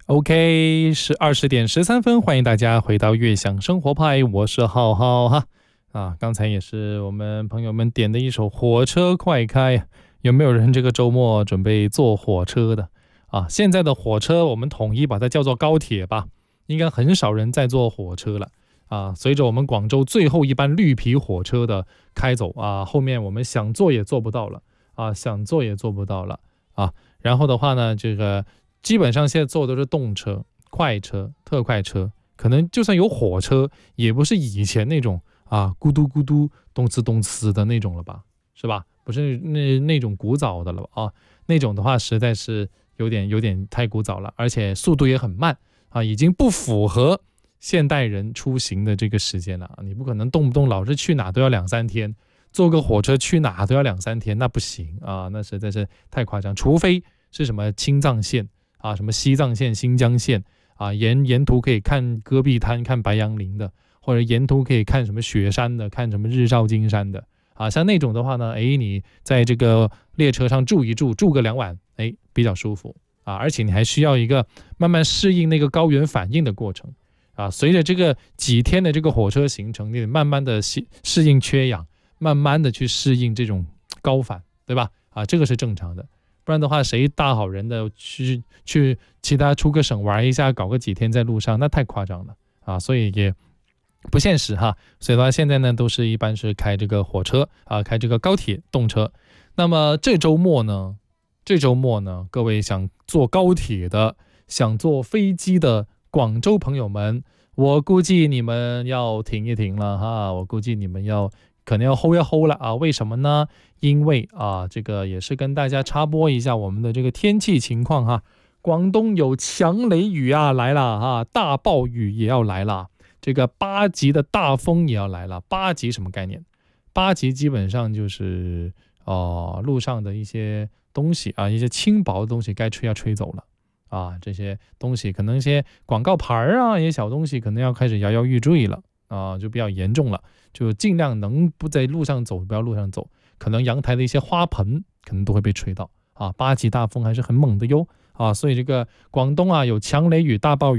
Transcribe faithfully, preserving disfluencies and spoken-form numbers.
OK， 是二十点十三分，欢迎大家回到悦享生活派，我是浩浩哈。啊，刚才也是我们朋友们点的一首《火车快开》，有没有人这个周末准备坐火车的啊？现在的火车我们统一把它叫做高铁吧，应该很少人在坐火车了啊。随着我们广州最后一班绿皮火车的开走啊，后面我们想坐也坐不到了啊，想坐也坐不到了啊。然后的话呢，这个基本上现在坐的都是动车、快车、特快车，可能就算有火车，也不是以前那种啊咕嘟咕嘟、动次动次的那种了吧，是吧？不是那那种古早的了啊，那种的话实在是有点有点太古早了，而且速度也很慢啊，已经不符合现代人出行的这个时间了。你不可能动不动老是去哪都要两三天，坐个火车去哪都要两三天，那不行啊，那实在是太夸张，除非是什么青藏线。啊，什么西藏线、新疆线啊，沿沿途可以看戈壁滩、看白杨林的，或者沿途可以看什么雪山的、看什么日照金山的啊，像那种的话呢，哎，你在这个列车上住一住，住个两晚，哎，比较舒服啊，而且你还需要一个慢慢适应那个高原反应的过程啊，随着这个几天的这个火车行程，你得慢慢的适应缺氧，慢慢的去适应这种高反，对吧？啊，这个是正常的。不然的话，谁大好人的去去其他出个省玩一下，搞个几天在路上，那太夸张了啊！所以也不现实哈。所以的话，现在呢，都是一般是开这个火车啊，开这个高铁动车。那么这周末呢，这周末呢，各位想坐高铁的、想坐飞机的广州朋友们，我估计你们要停一停了哈，我估计你们要。可能要 hold 一 hold 了啊？为什么呢？因为啊，这个也是跟大家插播一下我们的这个天气情况哈。广东有强雷雨啊来了哈，大暴雨也要来了，这个八级的大风也要来了。八级什么概念？八级基本上就是哦、呃，路上的一些东西啊，一些轻薄的东西该吹要吹走了啊，这些东西可能一些广告牌啊，一些小东西可能要开始摇摇欲坠了。啊，就比较严重了，就尽量能不在路上走，不要路上走。可能阳台的一些花盆可能都会被吹到啊。八级大风还是很猛的哟啊，所以这个广东啊有强雷雨大暴雨。